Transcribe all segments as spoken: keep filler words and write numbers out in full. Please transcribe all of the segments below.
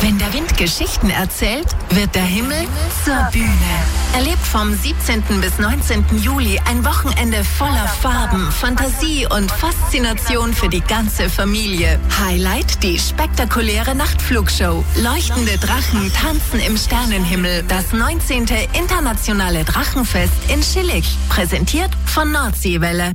Wenn der Wind Geschichten erzählt, wird der Himmel zur Bühne. Erlebt vom siebzehnten bis neunzehnten Juli ein Wochenende voller Farben, Fantasie und Faszination für die ganze Familie. Highlight die spektakuläre Nachtflugshow. Leuchtende Drachen tanzen im Sternenhimmel. Das neunzehnte Internationale Drachenfest in Schillig. Präsentiert von Nordseewelle.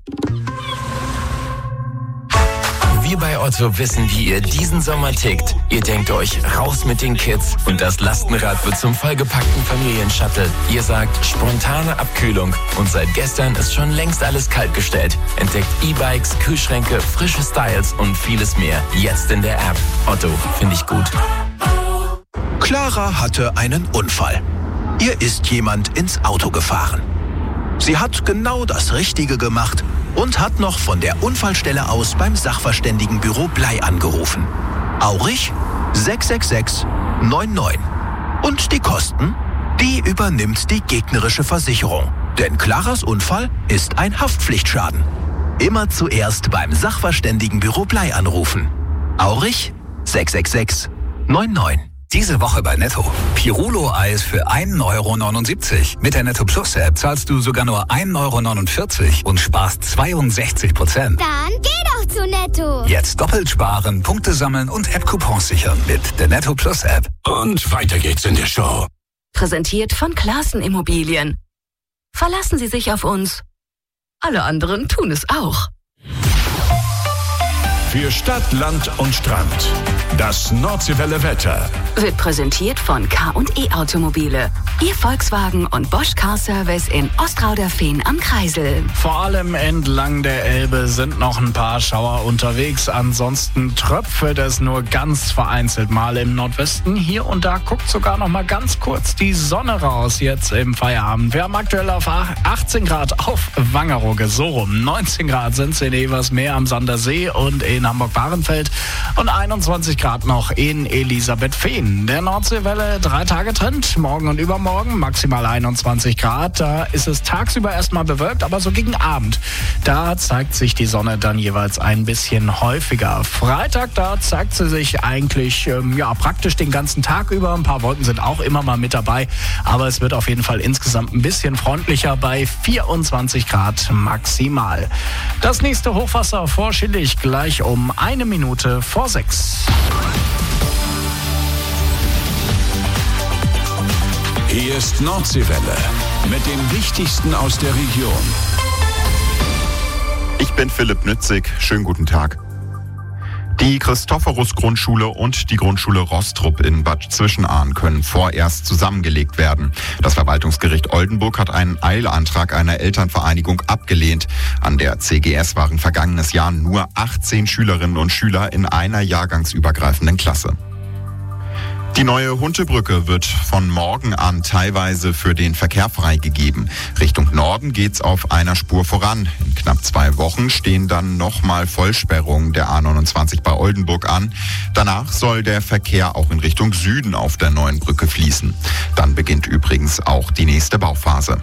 Wir bei Otto wissen, wie ihr diesen Sommer tickt. Ihr denkt euch, raus mit den Kids und das Lastenrad wird zum vollgepackten Familienshuttle. Ihr sagt, spontane Abkühlung und seit gestern ist schon längst alles kaltgestellt. Entdeckt E-Bikes, Kühlschränke, frische Styles und vieles mehr. Jetzt in der App. Otto, finde ich gut. Clara hatte einen Unfall. Ihr ist jemand ins Auto gefahren. Sie hat genau das Richtige gemacht und hat noch von der Unfallstelle aus beim Sachverständigenbüro Blei angerufen. Aurich sechs sechs sechs neun neun. Und die Kosten? Die übernimmt die gegnerische Versicherung. Denn Claras Unfall ist ein Haftpflichtschaden. Immer zuerst beim Sachverständigenbüro Blei anrufen. Aurich sechs sechs sechs neun neun. Diese Woche bei Netto. Pirulo-Eis für ein Euro neunundsiebzig. Mit der Netto Plus App zahlst du sogar nur ein Euro neunundvierzig und sparst zweiundsechzig Prozent. Dann geh doch zu Netto. Jetzt doppelt sparen, Punkte sammeln und App-Coupons sichern mit der Netto Plus App. Und weiter geht's in der Show. Präsentiert von Classen Immobilien. Verlassen Sie sich auf uns. Alle anderen tun es auch. Für Stadt, Land und Strand. Das Nordseewelle Wetter. Wird präsentiert von K und E Automobile. Ihr Volkswagen und Bosch Car Service in Ostrauderfehn am Kreisel. Vor allem entlang der Elbe sind noch ein paar Schauer unterwegs. Ansonsten tröpfelt es nur ganz vereinzelt mal im Nordwesten. Hier und da guckt sogar noch mal ganz kurz die Sonne raus jetzt im Feierabend. Wir haben aktuell auf achtzehn Grad auf Wangerooge, so rum. neunzehn Grad sind es in Eversmeer am Sandersee und in Hamburg-Bahrenfeld und einundzwanzig Grad noch in Elisabethfehn. Der Nordseewelle drei Tage Trend, morgen und übermorgen maximal einundzwanzig Grad. Da ist es tagsüber erstmal bewölkt, aber so gegen Abend, da zeigt sich die Sonne dann jeweils ein bisschen häufiger. Freitag, da zeigt sie sich eigentlich ähm, ja praktisch den ganzen Tag über. Ein paar Wolken sind auch immer mal mit dabei, aber es wird auf jeden Fall insgesamt ein bisschen freundlicher bei vierundzwanzig Grad maximal. Das nächste Hochwasser vor Schillig gleich um eine Minute vor sechs. Hier ist Nordseewelle mit dem Wichtigsten aus der Region. Ich bin Philipp Nützig. Schönen guten Tag. Die Christophorus-Grundschule und die Grundschule Rostrup in Bad Zwischenahn können vorerst zusammengelegt werden. Das Verwaltungsgericht Oldenburg hat einen Eilantrag einer Elternvereinigung abgelehnt. An der C G S waren vergangenes Jahr nur achtzehn Schülerinnen und Schüler in einer jahrgangsübergreifenden Klasse. Die neue Huntebrücke wird von morgen an teilweise für den Verkehr freigegeben. Richtung Norden geht's auf einer Spur voran. In knapp zwei Wochen stehen dann nochmal Vollsperrungen der A neunundzwanzig bei Oldenburg an. Danach soll der Verkehr auch in Richtung Süden auf der neuen Brücke fließen. Dann beginnt übrigens auch die nächste Bauphase.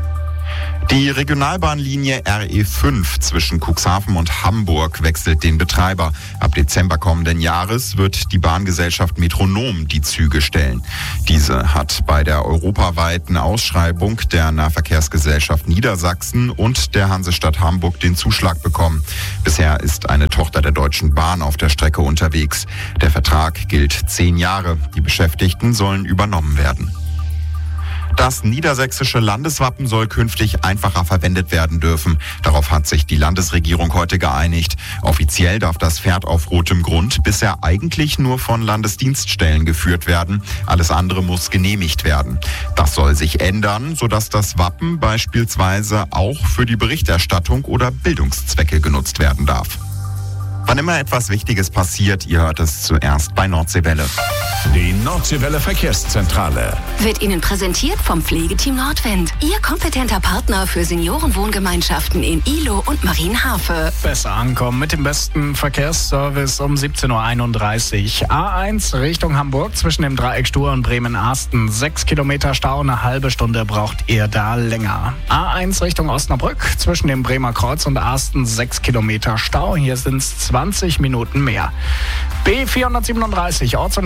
Die Regionalbahnlinie R E fünf zwischen Cuxhaven und Hamburg wechselt den Betreiber. Ab Dezember kommenden Jahres wird die Bahngesellschaft Metronom die Züge stellen. Diese hat bei der europaweiten Ausschreibung der Nahverkehrsgesellschaft Niedersachsen und der Hansestadt Hamburg den Zuschlag bekommen. Bisher ist eine Tochter der Deutschen Bahn auf der Strecke unterwegs. Der Vertrag gilt zehn Jahre. Die Beschäftigten sollen übernommen werden. Das niedersächsische Landeswappen soll künftig einfacher verwendet werden dürfen. Darauf hat sich die Landesregierung heute geeinigt. Offiziell darf das Pferd auf rotem Grund bisher eigentlich nur von Landesdienststellen geführt werden. Alles andere muss genehmigt werden. Das soll sich ändern, sodass das Wappen beispielsweise auch für die Berichterstattung oder Bildungszwecke genutzt werden darf. Wann immer etwas Wichtiges passiert, ihr hört es zuerst bei Nordseewelle. Die Nordseewelle Verkehrszentrale Wird Ihnen präsentiert vom Pflegeteam Nordwind. Ihr kompetenter Partner für Seniorenwohngemeinschaften in Ihlow und Marienhafe. Besser ankommen mit dem besten Verkehrsservice um siebzehn Uhr einunddreißig. A eins Richtung Hamburg zwischen dem Dreieck Stur und Bremen-Arsten. Sechs Kilometer Stau, eine halbe Stunde braucht ihr da länger. A eins Richtung Osnabrück zwischen dem Bremer Kreuz und Arsten. Sechs Kilometer Stau. Hier sind es zwanzig Minuten mehr. B vierhundertsiebenunddreißig Ortsumgehung Rot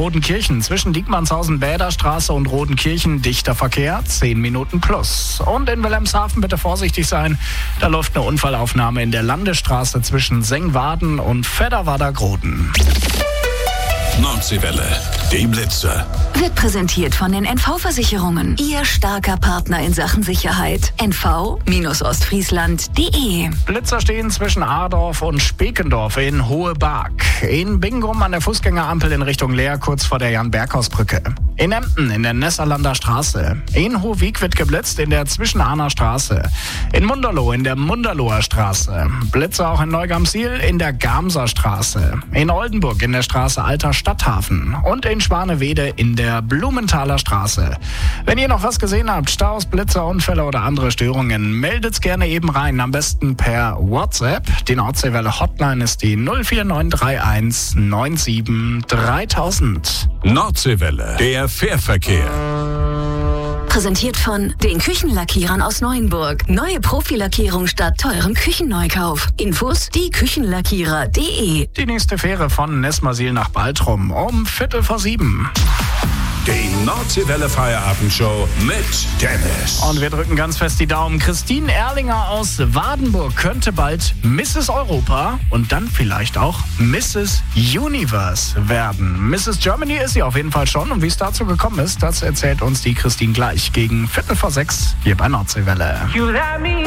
Rodenkirchen. Zwischen Diekmannshausen, Bäderstraße und Rodenkirchen dichter Verkehr, zehn Minuten plus. Und in Wilhelmshaven bitte vorsichtig sein. Da läuft eine Unfallaufnahme in der Landesstraße zwischen Sengwaden und Fedderwader-Groden. Nordseewelle, die Blitzer. Wird präsentiert von den N V-Versicherungen. Ihr starker Partner in Sachen Sicherheit. N V Ostfriesland punkt de. Blitzer stehen zwischen Adorf und Spekendorf in Hohebarg. In Bingum an der Fußgängerampel in Richtung Leer, kurz vor der Jan-Berghaus-Brücke. In Emden in der Nesserlander Straße. In Hohwig wird geblitzt in der Zwischenahner Straße. In Munderloh in der Munderloher Straße. Blitzer auch in Neugamsiel in der Gamser Straße. In Oldenburg in der Straße Alter Stadthafen. Und in Schwanewede in der Blumenthaler Straße. Wenn ihr noch was gesehen habt, Staus, Blitzer, Unfälle oder andere Störungen, meldet's gerne eben rein. Am besten per WhatsApp. Die Nordseewelle Hotline ist die null vier neun drei eins neun sieben dreitausend. Nordseewelle, der Fährverkehr. Präsentiert von den Küchenlackierern aus Neuenburg. Neue Profilackierung statt teurem Küchenneukauf. Infos die Küchenlackierer punkt de. Die nächste Fähre von Nesmasil nach Baltrum um Viertel vor sieben. Die Nordseewelle Feierabendshow mit Dennis. Und wir drücken ganz fest die Daumen. Christine Erlinger aus Wadenburg könnte bald Misses Europa und dann vielleicht auch Misses Universe werden. Misses Germany ist sie auf jeden Fall schon. Und wie es dazu gekommen ist, das erzählt uns die Christine gleich gegen Viertel vor sechs hier bei Nordseewelle.